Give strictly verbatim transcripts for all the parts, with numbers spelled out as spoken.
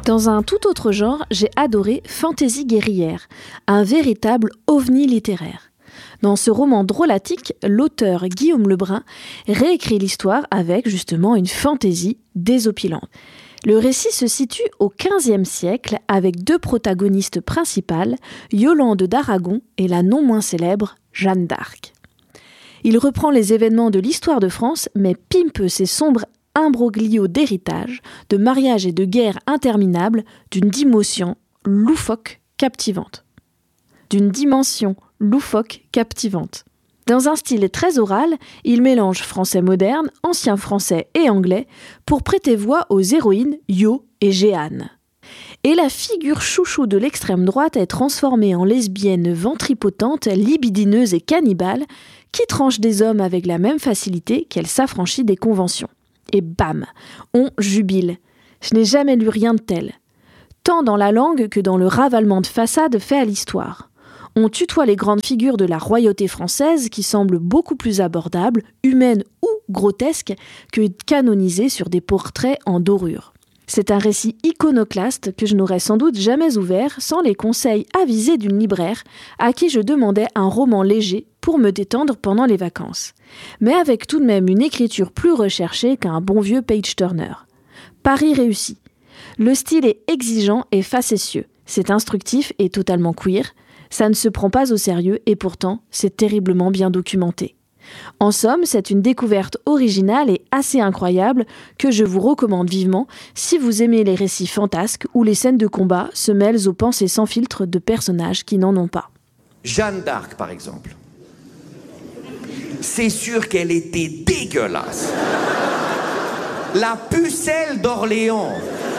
Dans un tout autre genre, j'ai adoré Fantaisie guerrière, un véritable ovni littéraire. Dans ce roman drôlatique, l'auteur Guillaume Lebrun réécrit l'histoire avec justement une fantaisie désopilante. Le récit se situe au quinzième siècle avec deux protagonistes principales, Yolande d'Aragon et la non moins célèbre Jeanne d'Arc. Il reprend les événements de l'histoire de France, mais pimpe ses sombres imbroglios d'héritage, de mariage et de guerre interminables, d'une dimension loufoque captivante. D'une dimension loufoque captivante. Dans un style très oral, il mélange français moderne, ancien français et anglais pour prêter voix aux héroïnes Yo et Jeanne. Et la figure chouchou de l'extrême droite est transformée en lesbienne ventripotente, libidineuse et cannibale qui tranche des hommes avec la même facilité qu'elle s'affranchit des conventions. Et bam, on jubile. Je n'ai jamais lu rien de tel. Tant dans la langue que dans le ravalement de façade fait à l'histoire. On tutoie les grandes figures de la royauté française qui semblent beaucoup plus abordables, humaines ou grotesques que canonisées sur des portraits en dorure. C'est un récit iconoclaste que je n'aurais sans doute jamais ouvert sans les conseils avisés d'une libraire à qui je demandais un roman léger pour me détendre pendant les vacances. Mais avec tout de même une écriture plus recherchée qu'un bon vieux page-turner. Pari réussi. Le style est exigeant et facétieux. C'est instructif et totalement queer. Ça ne se prend pas au sérieux et pourtant, c'est terriblement bien documenté. En somme, c'est une découverte originale et assez incroyable que je vous recommande vivement si vous aimez les récits fantasques où les scènes de combat se mêlent aux pensées sans filtre de personnages qui n'en ont pas. Jeanne d'Arc, par exemple. C'est sûr qu'elle était dégueulasse. La pucelle d'Orléans.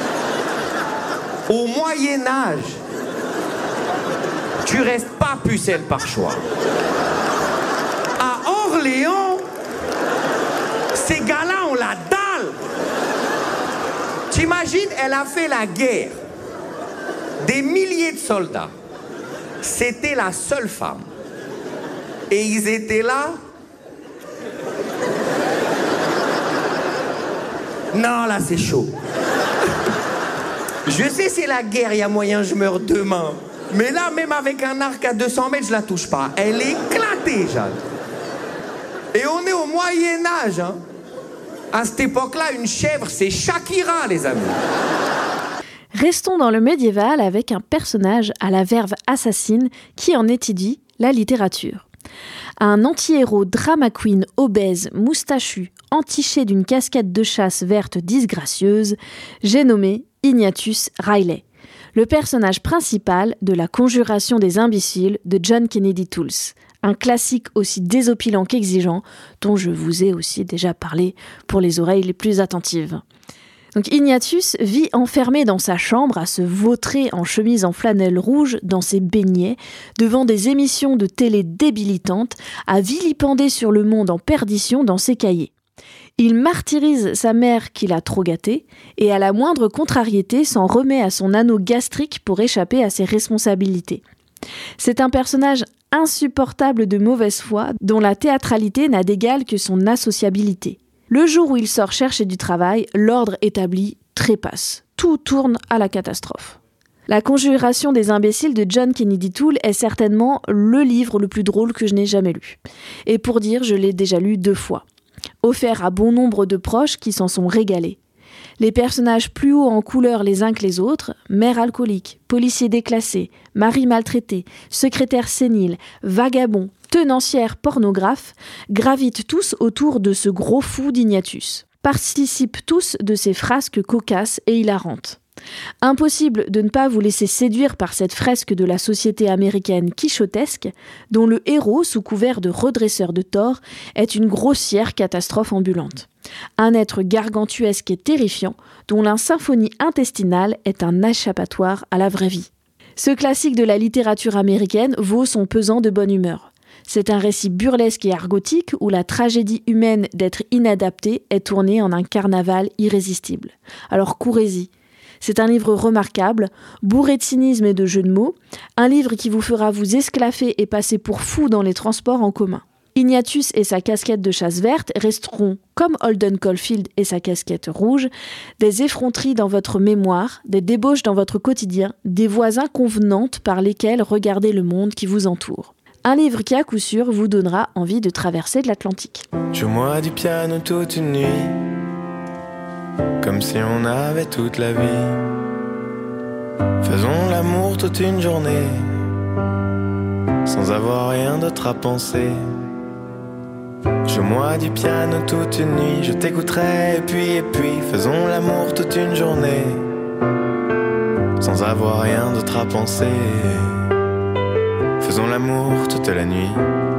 Au Moyen-Âge. Tu restes pas pucelle par choix. À Orléans, ces gars-là ont la dalle. T'imagines, elle a fait la guerre. Des milliers de soldats. C'était la seule femme. Et ils étaient là. Non, là, c'est chaud. Je sais, c'est la guerre, il y a moyen, je meurs demain. Mais là, même avec un arc à deux cents mètres, je la touche pas. Elle est éclatée, Jeanne. Et on est au Moyen-Âge, hein. À cette époque-là, une chèvre, c'est Shakira, les amis. Restons dans le médiéval avec un personnage à la verve assassine qui en étudie la littérature. Un anti-héros drama queen obèse, moustachu, entiché d'une casquette de chasse verte disgracieuse, j'ai nommé Ignatius Riley, le personnage principal de La Conjuration des imbéciles de John Kennedy Toole, un classique aussi désopilant qu'exigeant, dont je vous ai aussi déjà parlé pour les oreilles les plus attentives. Donc Ignatius vit enfermé dans sa chambre à se vautrer en chemise en flanelle rouge dans ses beignets, devant des émissions de télé débilitantes, à vilipender sur le monde en perdition dans ses cahiers. Il martyrise sa mère qui l'a trop gâté, et à la moindre contrariété s'en remet à son anneau gastrique pour échapper à ses responsabilités. C'est un personnage insupportable de mauvaise foi, dont la théâtralité n'a d'égal que son associabilité. Le jour où il sort chercher du travail, l'ordre établi trépasse. Tout tourne à la catastrophe. La Conjuration des imbéciles de John Kennedy Toole est certainement le livre le plus drôle que je n'ai jamais lu. Et pour dire, je l'ai déjà lu deux fois. Offert à bon nombre de proches qui s'en sont régalés. Les personnages plus hauts en couleur les uns que les autres, mère alcoolique, policier déclassé, mari maltraité, secrétaire sénile, vagabond, tenancière pornographe, gravitent tous autour de ce gros fou d'Ignatius. Participent tous de ces frasques cocasses et hilarantes. Impossible de ne pas vous laisser séduire par cette fresque de la société américaine quichotesque, dont le héros, sous couvert de redresseur de tort, est une grossière catastrophe ambulante. Un être gargantuesque et terrifiant, dont la symphonie intestinale est un échappatoire à la vraie vie. Ce classique de la littérature américaine vaut son pesant de bonne humeur. C'est un récit burlesque et argotique où la tragédie humaine d'être inadaptée est tournée en un carnaval irrésistible. Alors courez-y. C'est un livre remarquable, bourré de cynisme et de jeux de mots, un livre qui vous fera vous esclaffer et passer pour fou dans les transports en commun. Ignatius et sa casquette de chasse verte resteront, comme Holden Caulfield et sa casquette rouge, des effronteries dans votre mémoire, des débauches dans votre quotidien, des voies inconvenantes par lesquelles regarder le monde qui vous entoure. Un livre qui, à coup sûr, vous donnera envie de traverser de l'Atlantique. Joue-moi du piano toute une nuit, comme si on avait toute la vie. Faisons l'amour toute une journée, sans avoir rien d'autre à penser. Joue-moi du piano toute une nuit, je t'écouterai et puis et puis faisons l'amour toute une journée, sans avoir rien d'autre à penser. Faisons l'amour toute la nuit.